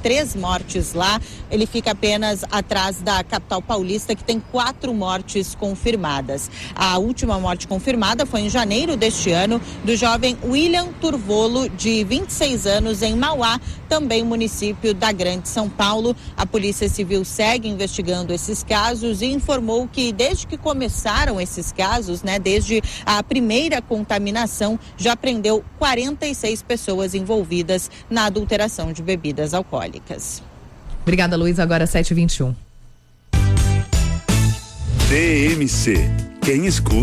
3 mortes lá. Ele fica apenas atrás da capital paulista, que tem 4 mortes confirmadas. A última morte confirmada foi em janeiro deste ano, do jovem William Turvolo, de 26 anos, em Mauá, também município da Grande São Paulo. A Polícia Civil segue investigando esses casos e informou que desde que começaram esses casos, desde a primeira contaminação, já prendeu 46 pessoas envolvidas na adulteração de bebidas alcoólicas. Obrigada, Luiz. Agora 7h21. DMC. Quem escuta